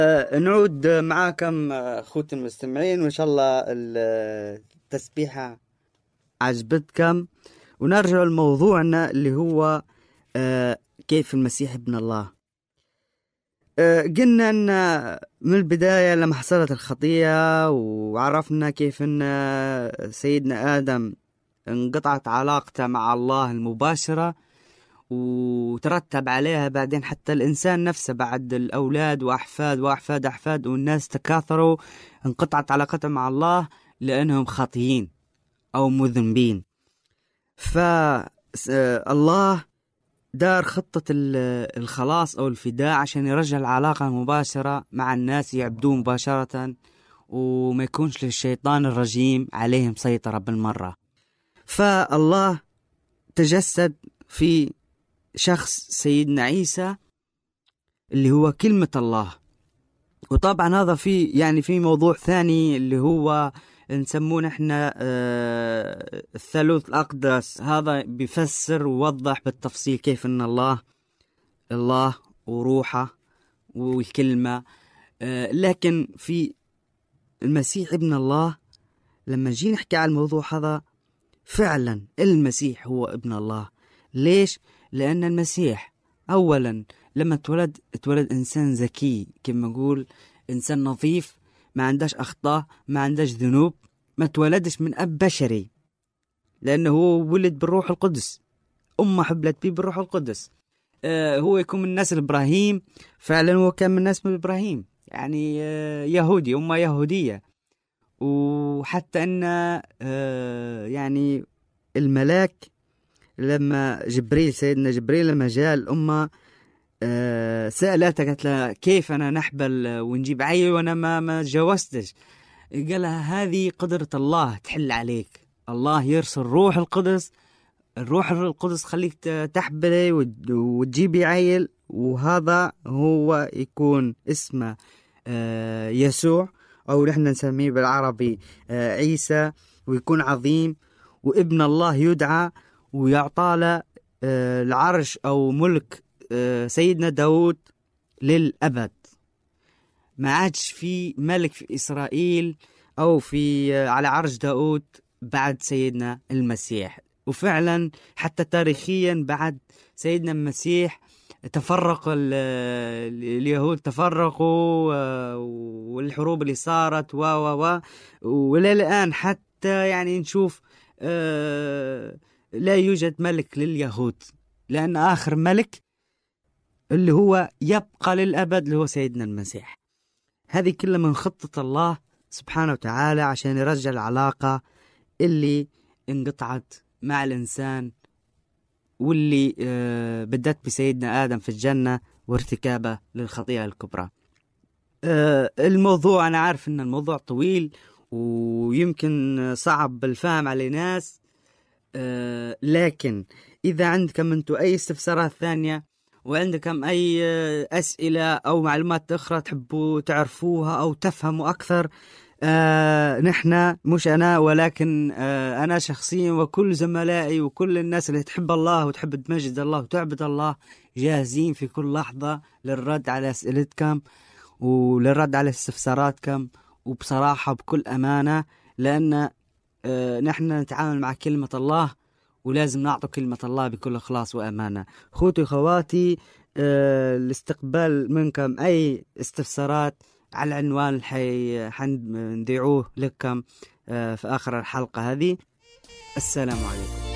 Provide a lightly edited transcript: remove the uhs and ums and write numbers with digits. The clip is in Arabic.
نعود معاكم أخوتي المستمعين، وإن شاء الله التسبيحة عجبتكم. ونرجع لموضوعنا اللي هو كيف المسيح ابن الله. قلنا أن من البداية لما حصلت الخطية وعرفنا كيف أن سيدنا آدم انقطعت علاقته مع الله المباشرة، وترتب عليها بعدين حتى الإنسان نفسه بعد الأولاد وأحفاد وأحفاد أحفاد، والناس تكاثروا انقطعت علاقتهم مع الله لأنهم خاطئين أو مذنبين. فالله دار خطة الخلاص أو الفداء عشان يرجع العلاقة المباشرة مع الناس، يعبدوه مباشرة وما يكونش للشيطان الرجيم عليهم سيطرة بالمرة. فالله تجسد في شخص سيدنا عيسى اللي هو كلمة الله. وطبعا هذا في موضوع ثاني اللي هو نسمونه احنا الثالوث الأقدس. هذا بيفسر ووضح بالتفصيل كيف ان الله وروحه والكلمة. لكن في المسيح ابن الله لما نجي نحكي على الموضوع هذا، فعلا المسيح هو ابن الله. ليش؟ لأن المسيح أولا لما اتولد إنسان ذكي، كما نقول إنسان نظيف، ما عندهش أخطاء، ما عندهش ذنوب، ما اتولدش من أب بشري، لأنه هو ولد بالروح القدس، أمه حبلت به بالروح القدس. هو يكون من نسل إبراهيم، فعلا هو كان من نسل إبراهيم، يعني يهودي، أمه يهودية. وحتى أن يعني الملاك لما سيدنا جبريل لما جاء الأمة سألته، قالت له كيف أنا نحبل ونجيب عيل وأنا ما تجوزتش؟ قالها هذه قدرة الله تحل عليك، الله يرسل الروح القدس خليك تحبلي وتجيبي عيل، وهذا هو يكون اسمه يسوع، أو نحن نسميه بالعربي عيسى، ويكون عظيم وابن الله يدعى، ويعطى له العرش أو ملك سيدنا داود للأبد. ما عادش في ملك في إسرائيل أو على عرش داود بعد سيدنا المسيح. وفعلا حتى تاريخيا بعد سيدنا المسيح تفرق اليهود، تفرقوا، والحروب اللي صارت ولا الآن حتى يعني نشوف لا يوجد ملك لليهود، لأن آخر ملك اللي هو يبقى للأبد اللي هو سيدنا المسيح. هذه كلها من خطة الله سبحانه وتعالى عشان يرجع العلاقة اللي انقطعت مع الإنسان، واللي بدت بسيدنا آدم في الجنة وارتكابه للخطيئة الكبرى. الموضوع أنا عارف أن الموضوع طويل ويمكن صعب بالفهم على ناس، لكن إذا عندكم أنتوا أي استفسارات ثانية وعندكم أي أسئلة أو معلومات أخرى تحبوا تعرفوها أو تفهموا أكثر، نحن مش أنا ولكن أنا شخصيا وكل زملائي وكل الناس اللي تحب الله وتحب تمجد الله وتعبد الله جاهزين في كل لحظة للرد على أسئلتكم وللرد على استفساراتكم، وبصراحة بكل أمانة، لأن نحن نتعامل مع كلمة الله ولازم نعطي كلمة الله بكل إخلاص وأمانة. خوتي خواتي، الاستقبال منكم أي استفسارات على العنوان اللي حنديعوه لكم في آخر الحلقة هذه. السلام عليكم.